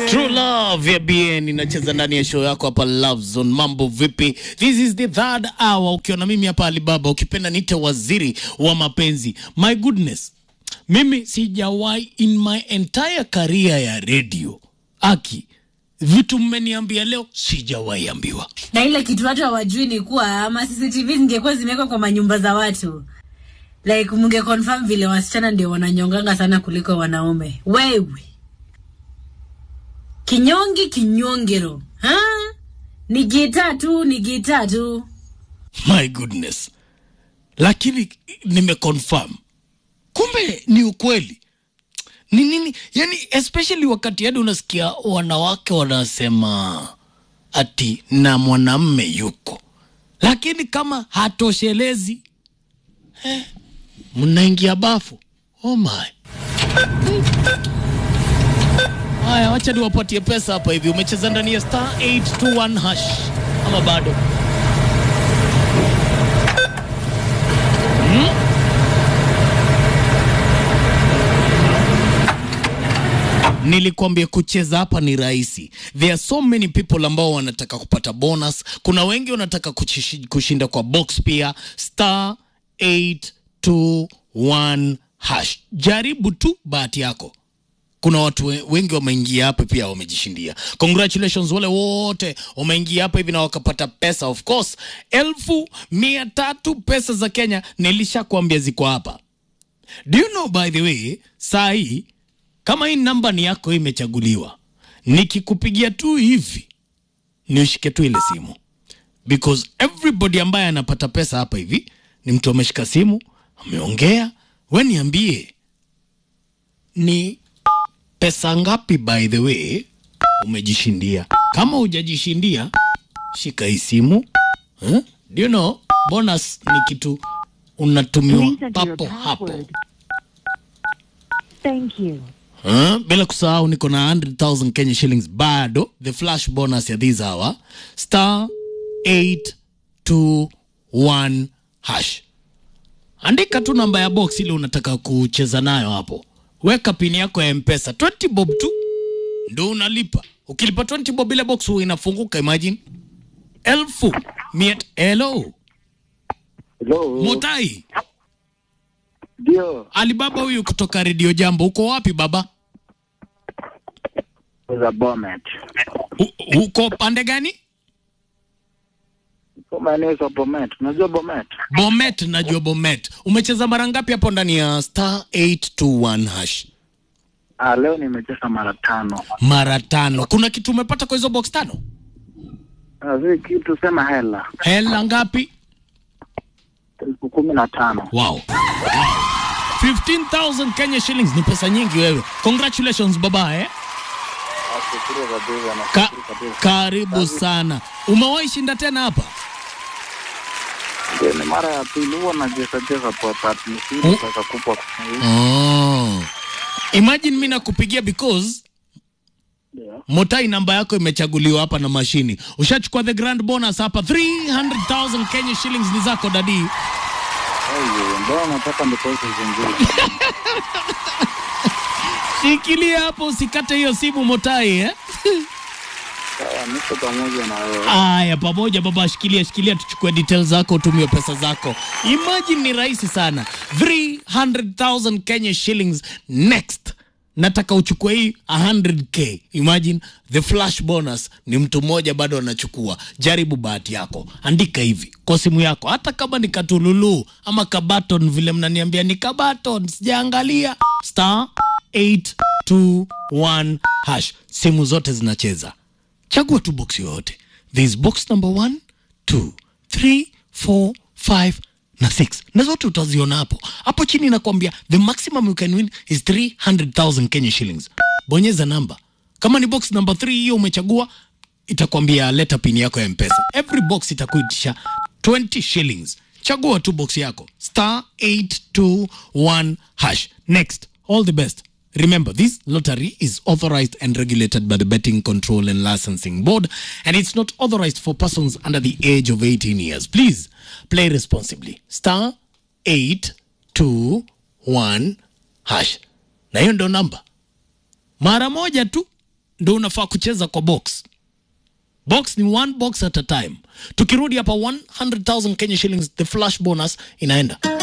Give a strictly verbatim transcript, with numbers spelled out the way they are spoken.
True Love ya B N inacheza ndani ya show yako hapa Love Zone. Mambo vipi? This is the third hour. Ukiona mimi hapa Alibaba, ukipenda nite waziri wa mapenzi. My goodness. Mimi sijawahi in my entire career ya radio. Aki, vitu mmeniambia leo sijawahi ambiwa. Na ile kitu watu hawajui ni kuwa ama C C T V zingekuwa zimewekwa kwa manyumba za watu. Like munge confirm vile wasichana ndio wananyonganga sana kuliko wanaume. Wewe. Kinyongi kinyongero. Ha? Ni gita tu, ni gita tu. My goodness. Lakini nimeconfirm. Kumbe ni ukweli. Ni nini? Yani especially wakati hadi unasikia wanawake wanasema ati na mwanamume yuko. Lakini kama hatoshelezi, eh, mnaingia bafu. Oh my. Haya, wacha niwapatie pesa hapa hivi. Umecheza ndani ya star eight two one hash ama bado? Hmm? Nilikwambia kucheza hapa ni rahisi. There are so many people ambao wanataka kupata bonus. Kuna wengi wanataka kushinda kwa box pia. Star eight two one hash. Jaribu tu bahati yako. Kuna watu wengi wameingia hapa pia wamejishindia. Congratulations wale wote wameingia hapa hivi na wakapata pesa. Of course, elfu mia tatu pesa za Kenya nilishakwambia ziko hapa. Do you know by the way, saa hii kama hii namba ni yako imechaguliwa, nikikupigia tu hivi ni ushike tu ile simu. Because everybody ambaye anapata pesa hapa hivi ni mtu ameshika simu, ameongea. Wewe niambie ni pesa ngapi by the way umejishindia? Kama hujajishindia, shika hii simu. Huh? Do you know bonus ni kitu unatumiwa papo hapo. Thank you. Huh? Bila kusahau niko na one hundred thousand Kenya shillings bado. The flash bonus ya this hour. Star eight two one hash. Andika tu namba ya box ile unataka kucheza nayo hapo. Weka pini yako ya M-Pesa. twenty bob tu ndio unalipa. Ukilipa twenty bob ile box inafunguka, imagine. Elfu miet. Hello. Hello. Mutai. Ndio. Alibaba huyu kutoka Radio Jambo. Uko wapi baba? Za Bomet. U, uko pande gani? Uko maeneo ya Bomet. Unajua Bomet? Bomet, najua Bomet. Umecheza mara ngapi hapo ndani ya star eight two one hash? Ah, leo nimecheza mara tano. Mara tano. Kuna kitu umepata kwa hizo box tano? Ah, zile kitu sema hela. Hela ngapi? elfu kumi na tano. Wow. Wow. fifteen thousand Kenya shillings ni pesa nyingi wewe. Congratulations baba eh. Ka karibu sana. Umewahi shinda tena hapa? Ndio, ni mara ya pili huwa najeza jeza kwa tatu nisini pesa kubwa. Oh. Imagine mimi nakupigia because Yeah. Motai namba yako imechaguliwa hapa na mashini. Ushachukua the grand bonus hapa three hundred thousand Kenya shillings ni zako dadi. Aiyo, ndio nataka nipose zingine. Shikilia hapo usikate hiyo simu Motai eh. Sawa, niko pamoja na wewe. Aya, pamoja baba, shikilia shikilia tuchukue details zako, utumie pesa zako. Imagine ni rahisi sana. three hundred thousand Kenya shillings next. Nataka uchukue hii one hundred K. Imagine the flash bonus ni mtu mmoja bado anachukua. Jaribu bahati yako. Andika hivi kwa simu yako. Hata kama ni katululu ama kabaton vile mnaniambia ni kabaton, sijaangalia. Star eight two one hash. Simu zote zinacheza. Chagua tu box yote. This box number one, two, three, four, five na six. Na zote utaziona hapo. Hapo chini nakwambia the maximum you can win is three hundred thousand Kenya shillings. Bonyeza namba. Kama ni box number three hiyo umechagua, itakwambia leta pin yako ya M-Pesa. Every box itakuitisha twenty shillings. Chagua tu box yako. Star eight two one hash. Next. All the best. Remember, this lottery is authorized and regulated by the Betting Control and Licensing Board, and it's not authorized for persons under the age of eighteen years. Please play responsibly. Star eight two one hash. Na hiyo ndo namba. Mara moja tu ndio unafaa kucheza kwa box. Box ni one box at a time. Tukirudi hapa one hundred thousand Kenya shillings the flash bonus inaenda.